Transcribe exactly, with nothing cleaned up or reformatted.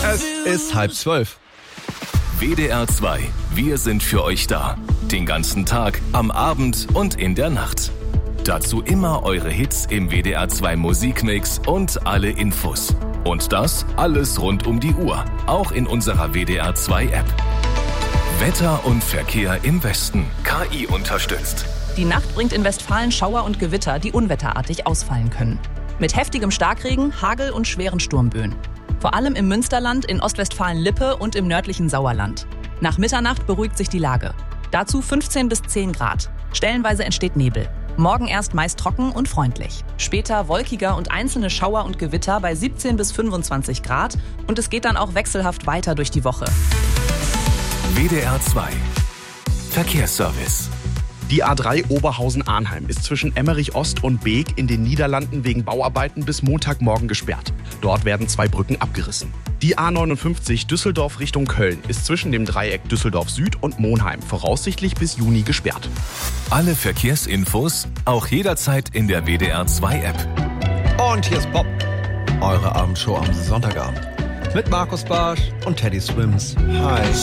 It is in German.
Es ist halb zwölf. W D R zwei. Wir sind für euch da. Den ganzen Tag, am Abend und in der Nacht. Dazu immer eure Hits im W D R zwei Musikmix und alle Infos. Und das alles rund um die Uhr. Auch in unserer W D R zwei App. Wetter und Verkehr im Westen. K I unterstützt. Die Nacht bringt in Westfalen Schauer und Gewitter, die unwetterartig ausfallen können. Mit heftigem Starkregen, Hagel und schweren Sturmböen. Vor allem im Münsterland, in Ostwestfalen-Lippe und im nördlichen Sauerland. Nach Mitternacht beruhigt sich die Lage. Dazu fünfzehn bis zehn Grad. Stellenweise entsteht Nebel. Morgen erst meist trocken und freundlich. Später wolkiger und einzelne Schauer und Gewitter bei siebzehn bis fünfundzwanzig Grad. Und es geht dann auch wechselhaft weiter durch die Woche. W D R zwei. Verkehrsservice. Die A drei Oberhausen-Arnheim ist zwischen Emmerich Ost und Beek in den Niederlanden wegen Bauarbeiten bis Montagmorgen gesperrt. Dort werden zwei Brücken abgerissen. Die A neunundfünfzig Düsseldorf Richtung Köln ist zwischen dem Dreieck Düsseldorf Süd und Monheim voraussichtlich bis Juni gesperrt. Alle Verkehrsinfos auch jederzeit in der W D R zwei App. Und hier ist Bob, eure Abendshow am Sonntagabend. Mit Markus Barsch und Teddy Swims. Hi.